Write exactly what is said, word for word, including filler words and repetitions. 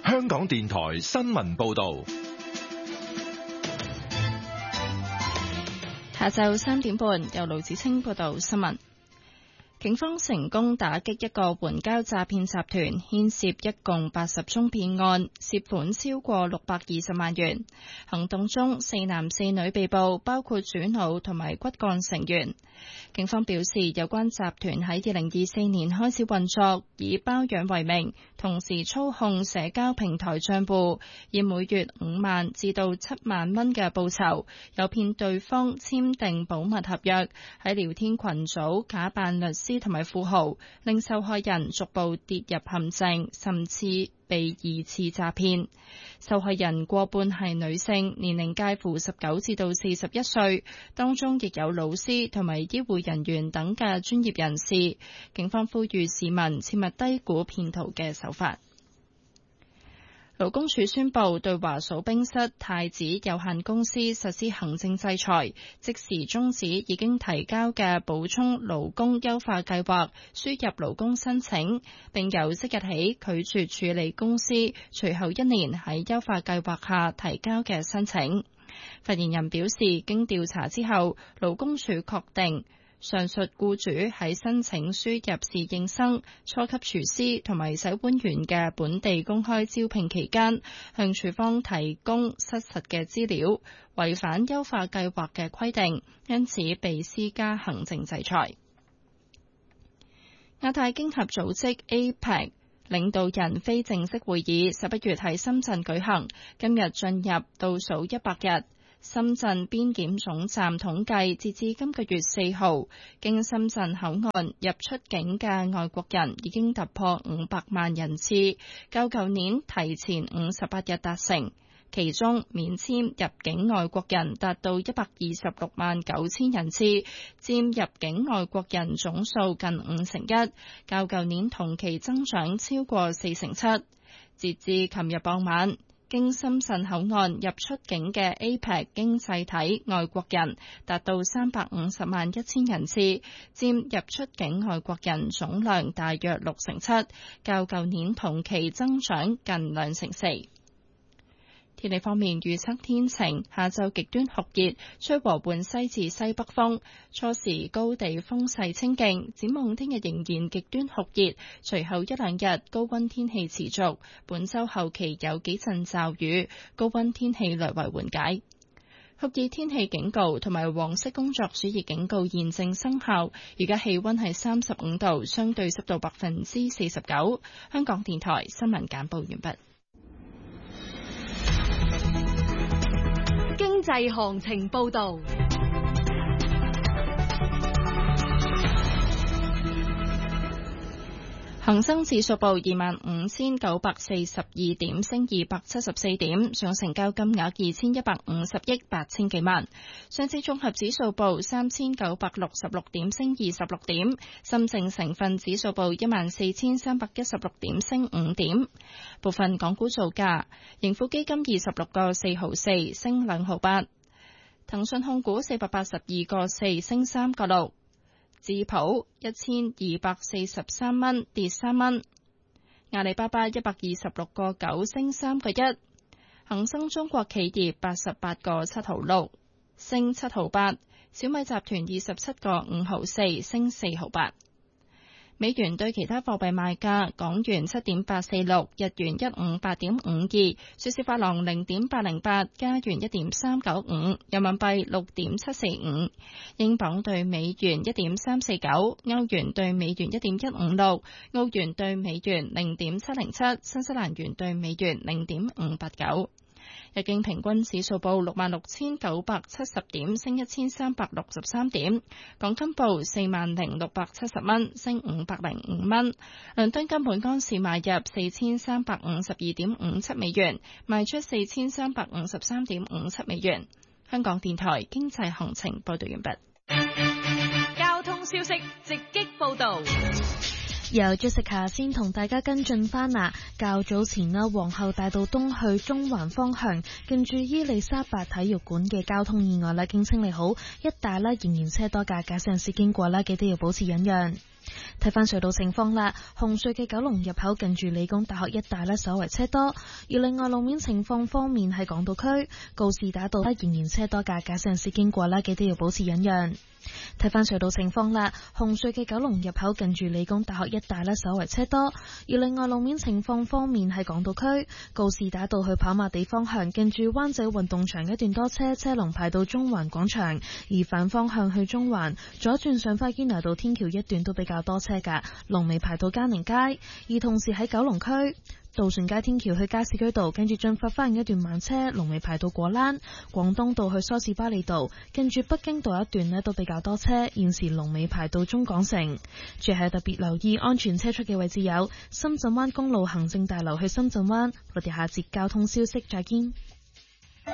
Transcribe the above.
香港電台新聞報道。 下晝三點半，由盧子清報道新聞。警方成功打擊一個援交詐騙集團，牽涉一共八十宗騙案，涉款超過六百二十萬元。行動中，四男四女被捕，包括主腦同埋骨幹成員。警方表示，有關集團喺二零二四年開始運作，以包養為名，同時操控社交平台賬戶，以每月五萬至到七萬蚊嘅報酬，誘騙對方簽訂保密合約，喺聊天群組假扮律師同埋富豪，令受害人逐步跌入陷阱，甚至被二次詐騙。受害人過半係女性，年齡介乎十九至到四十一歲，當中亦有老師同埋醫護人員等嘅專業人士。警方呼籲市民切勿低估騙徒嘅手法。勞工處宣布對華數冰室太子有限公司實施行政制裁，即時終止已經提交嘅補充勞工優化計劃輸入勞工申請，並由即日起拒絕處理公司隨後一年喺優化計劃下提交嘅申請。發言人表示，經調查之後，勞工處確定上述僱主喺申請輸入侍應生、初級廚師同埋洗碗員嘅本地公開招聘期間，向處方提供失實嘅資料，違反優化計劃嘅規定，因此被施加行政制裁。亞太經合組織 A P E C 領導人非正式會議十一月喺深圳舉行，今日進入倒數一百日。深圳邊檢總站統計，截至今個月四號，經深圳口岸入出境嘅外國人已經突破五百萬人次，較舊年提前五十八日達成。其中免簽入境外國人達到一百二十六萬九千人次，佔入境外國人總數近五成一，較舊年同期增長超過四成七。截至琴日傍晚，經深圳口岸入出境嘅 A P E C 經濟體外國人達到三百五十萬一千人次，佔入出境外國人總量大約六成七，較舊年同期增長近兩成四。天氣方面，預測天晴，下晝極端酷熱，吹和緩西至西北風，初時高地風勢清勁。展望聽日仍然極端酷熱，隨後一兩日高溫天氣持續。本週後期有幾陣驟雨，高溫天氣略為緩解。酷熱天氣警告同埋黃色工作暑熱警告現正生效。而家氣溫係三十五度，相對濕度百分之四十九。香港電台新聞簡報完畢。 經濟行情報道。 恒生指數報二萬五千九百四十二點，升二百七十四點，總成交金額二千一百五十億八千幾萬。上證綜合指數報三千九百六十六點，升二十六點。深證成分指數報一萬四千三百一十六點，升五點。部分港股造價：盈富基金二十六個四毫四，升兩毫八；騰訊控股四百八十二個四，升三個六。智普一千二百四十三蚊，跌三蚊；阿里巴巴一百二十六個九，升三個一；恒生中國企業八十八個七毫六，升七毫八；小米集團二十七個五毫四，升四毫八。美元對其他貨幣賣價：港元七點八四六，日元一五八點五二，瑞士法郎零點八零八，加元一點三九五，人民幣六點七四五，英鎊對美元一點三四九，歐元對美元一點一五六，澳元對美元零點七零七，新西蘭元對美元零點五八九。日經平均指數報六萬六千九百七十點，升一千三百六十三點。港金報四萬零六百七十蚊，升五百零五蚊。倫敦金每安士買入四千三百五十二點五七美元，賣出四千三百五十三點五七美元。香港電台經濟行情報道完畢。 交通消息直擊報道。 由 Jessica 先同大家跟進翻啦。較早前啦，皇后大道東去中環方向，近住伊利沙伯體育館嘅交通意外啦，經清理好，一帶啦仍然車多噶，駕駛人士經過啦，記得要保持忍讓。 睇返隧道情況啦，紅隧嘅九龍入口近住理工大學一帶呢，稍為車多；而另外路面情況方面，喺港島區告士打道呢，仍然車多㗎，駕駛人士經過啦，記得要保持忍讓。睇返隧道情況啦，紅隧嘅九龍入口近住理工大學一帶呢，稍為車多；而另外路面情況方面，喺港島區告士打道去跑馬地方向，近住灣仔運動場一段多車，車龍排到中環廣場；而反方向去中環左轉上花堅拿道天橋一段都比較多車㗎，龍尾排到嘉寧街。而同時喺九龍區渡船街天橋去加士居道，跟住進發花園一段慢車，龍尾排到果欄；廣東道去梳士巴利道，跟住北京道一段呢都比較多車，現時龍尾排到中港城。最後特別留意安全車速嘅位置有深圳灣公路行政大樓去深圳灣。我哋下節交通消息再見。